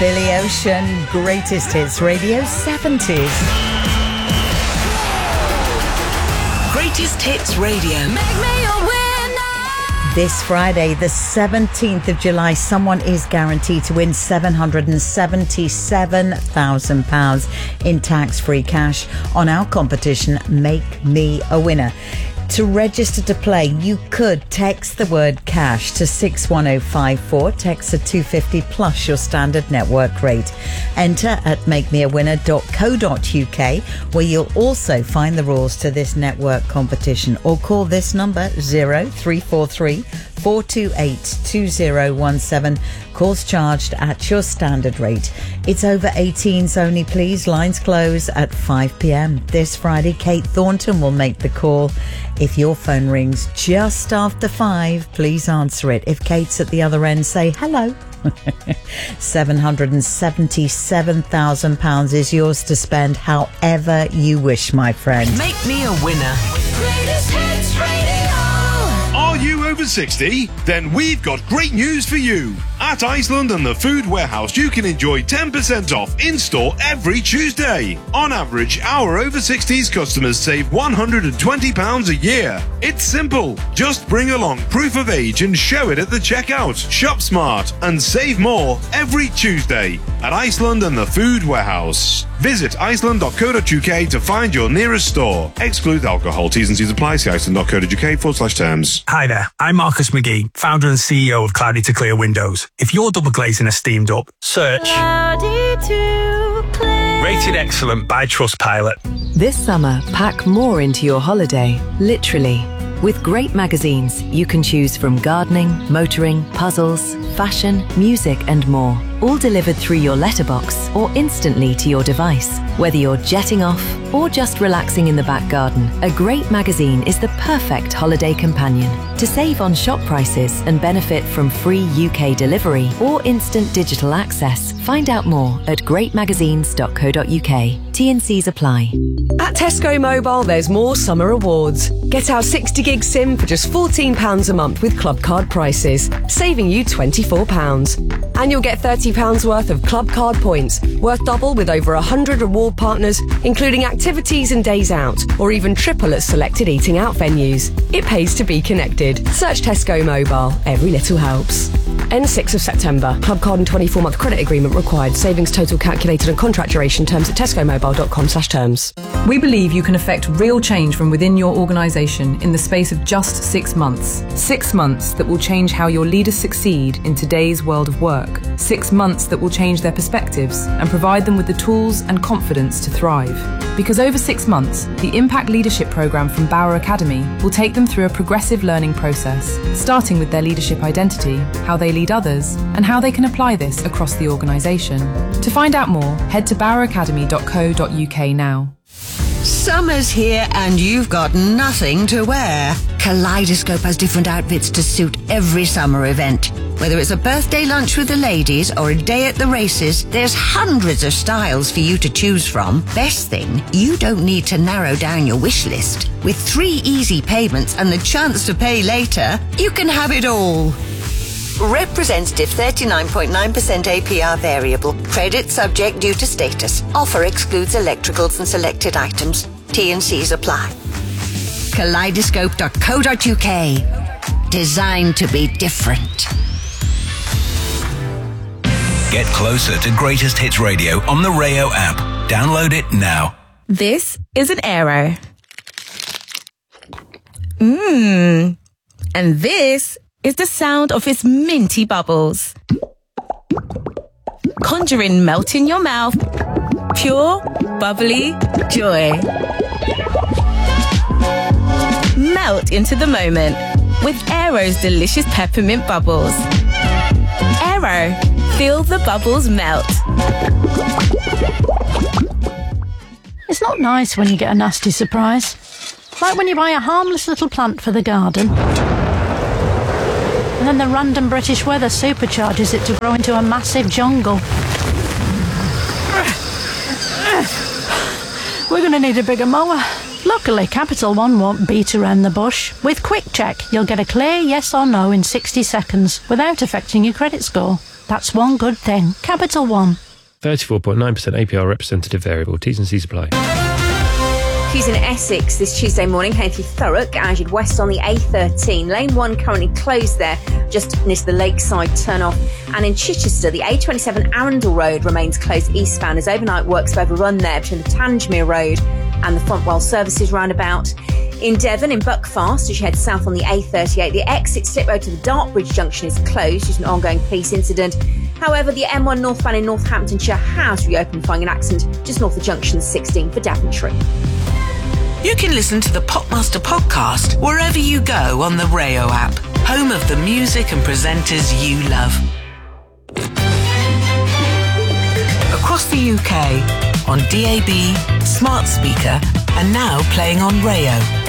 Billy Ocean, Greatest Hits Radio 70s. Greatest Hits Radio. Make me a winner. This Friday, the 17th of July, someone is guaranteed to win £777,000 in tax-free cash on our competition, Make Me a Winner. To register to play, you could text the word cash to 61054, text at 250 plus your standard network rate. Enter at makemeawinner.co.uk, where you'll also find the rules to this network competition, or call this number 0343 428 2017. Calls charged at your standard rate. It's over 18s only, please. Lines close at 5 p.m. This Friday, Kate Thornton will make the call. If your phone rings just after 5, please answer it. If Kate's at the other end, say hello. £777,000 is yours to spend however you wish, my friend. Make me a winner. Greatest Hits Radio. Are you over 60? Then we've got great news for you. At Iceland and the Food Warehouse, you can enjoy 10% off in-store every Tuesday. On average, our over 60s customers save £120 a year. It's simple. Just bring along proof of age and show it at the checkout. Shop smart and save more every Tuesday at Iceland and the Food Warehouse. Visit iceland.co.uk to find your nearest store. Exclude alcohol. T's and C's apply. See iceland.co.uk/terms. Hi there, I'm Marcus McGee, founder and CEO of Cloudy to Clear Windows. If your double glazing is steamed up, search Cloudy to Clear. Rated Excellent by Trustpilot. This summer, pack more into your holiday, literally. With great magazines, you can choose from gardening, motoring, puzzles, fashion, music and more. All delivered through your letterbox or instantly to your device. Whether you're jetting off or just relaxing in the back garden, a great magazine is the perfect holiday companion. To save on shop prices and benefit from free UK delivery or instant digital access, find out more at greatmagazines.co.uk. T&Cs apply. At Tesco Mobile, there's more summer awards. Get our 60 gig SIM for just £14 a month with Club Card prices, saving you £24. And you'll get £30 worth of Club Card points, worth double with over 100 reward partners, including activities and days out, or even triple at selected eating out venues. It pays to be connected. Search Tesco Mobile. Every little helps. End 6th of September. Club Card and 24-month credit agreement required. Savings total calculated and contract duration terms at tescomobile.com/terms. We believe you can effect real change from within your organisation in the space of just 6 months. 6 months that will change how your leaders succeed in today's world of work. 6 months that will change their perspectives and provide them with the tools and confidence to thrive. Because over 6 months, the Impact Leadership Programme from Bauer Academy will take them through a progressive learning process, starting with their leadership identity, how they lead others, and how they can apply this across the organisation. To find out more, head to baueracademy.co.uk now. Summer's here and you've got nothing to wear. Kaleidoscope has different outfits to suit every summer event. Whether it's a birthday lunch with the ladies or a day at the races, there's hundreds of styles for you to choose from. Best thing, you don't need to narrow down your wish list. With 3 easy payments and the chance to pay later, you can have it all. Representative 39.9% APR variable. Credit subject due to status. Offer excludes electricals and selected items. T&Cs apply. Kaleidoscope.co.uk. Designed to be different. Get closer to Greatest Hits Radio on the Rayo app. Download it now. This is an Aero. And this is the sound of its minty bubbles. Conjuring melt in your mouth. Pure, bubbly joy. Melt into the moment with Aero's delicious peppermint bubbles. Aero, feel the bubbles melt. It's not nice when you get a nasty surprise. Like when you buy a harmless little plant for the garden, and then the random British weather supercharges it to grow into a massive jungle. We're going to need a bigger mower. Luckily, Capital One won't beat around the bush. With Quick Check, you'll get a clear yes or no in 60 seconds without affecting your credit score. That's one good thing. Capital One. 34.9% APR representative variable. T's and C's apply. Queues in Essex this Tuesday morning, heading through Thurrock as you'd west on the A13. Lane 1 currently closed there, just near the Lakeside turn-off. And in Chichester, the A27 Arundel Road remains closed eastbound as overnight works have overrun there between the Tangemere Road and the Fontwell Services roundabout. In Devon, in Buckfast, as you head south on the A38, the exit slip road to the Dartbridge junction is closed due to an ongoing police incident. However, the M1 northbound in Northamptonshire has reopened following an accident just north of junction 16 for Daventry. You can listen to the Popmaster podcast wherever you go on the Rayo app, home of the music and presenters you love. Across the UK, on DAB, smart speaker, and now playing on Rayo.